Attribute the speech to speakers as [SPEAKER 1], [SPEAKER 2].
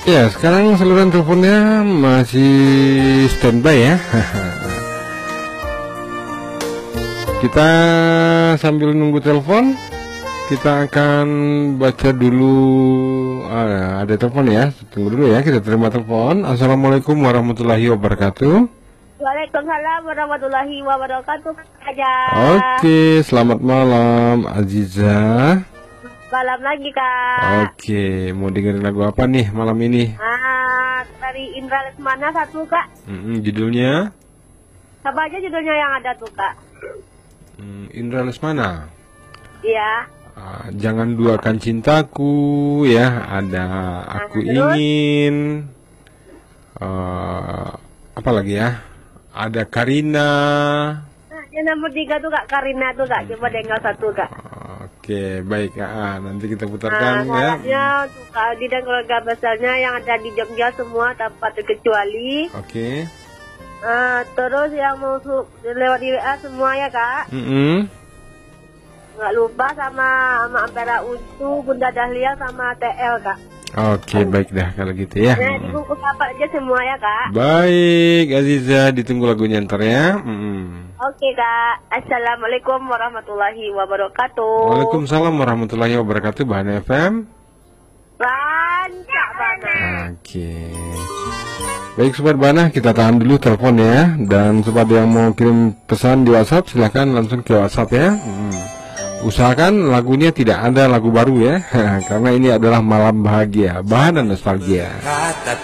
[SPEAKER 1] Ya, sekarang saluran teleponnya masih standby ya. Kita sambil nunggu telepon, kita akan baca dulu. Ada telepon ya, tunggu dulu ya, kita terima telepon. Assalamualaikum warahmatullahi wabarakatuh.
[SPEAKER 2] Waalaikumsalam warahmatullahi wabarakatuh. Aja.
[SPEAKER 1] Oke, selamat malam Aziza.
[SPEAKER 2] Malam lagi Kak.
[SPEAKER 1] Oke, mau dengerin lagu apa nih malam ini?
[SPEAKER 2] Dari Indra Lesmana satu Kak.
[SPEAKER 1] Judulnya?
[SPEAKER 2] Apa aja judulnya yang ada tuh Kak?
[SPEAKER 1] Indra Lesmana.
[SPEAKER 2] Iya.
[SPEAKER 1] Jangan duakan cintaku ya. Ada aku ingin. Apa lagi ya? Ada Karina.
[SPEAKER 2] Yang nomor 3 tuh Kak, Karina tuh Kak. Coba dengar satu Kak.
[SPEAKER 1] Oke, baik Kak. Nanti kita putarkan ya.
[SPEAKER 2] Tuh Kak, di dan keluarga besarnya yang ada di Jogja semua tanpa terkecuali.
[SPEAKER 1] Oke.
[SPEAKER 2] Terus yang mau lewat di WA semua ya Kak. Nggak lupa sama Ampera Untu, Bunda Dahlia sama TL Kak.
[SPEAKER 1] Oke, baik dah kalau gitu ya.
[SPEAKER 2] Nah, dibungkus apa aja semua ya Kak.
[SPEAKER 1] Baik Aziza, ditunggu lagunya ntar ya.
[SPEAKER 2] Oke Kak. Assalamualaikum warahmatullahi wabarakatuh.
[SPEAKER 1] Waalaikumsalam warahmatullahi wabarakatuh. Bahan FM
[SPEAKER 2] Rancak banget.
[SPEAKER 1] Oke. Baik Sobat Bana, kita tahan dulu telepon ya. Dan sobat yang mau kirim pesan di WhatsApp, silahkan langsung ke WhatsApp ya. Usahakan lagunya tidak ada lagu baru ya. Karena ini adalah malam bahagia, bahan dan nostalgia.